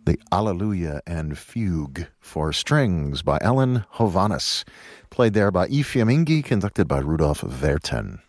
the Alleluia and Fugue for strings by Ellen Hovhaness, played there by E. Fiammingi, conducted by Rudolf Verten.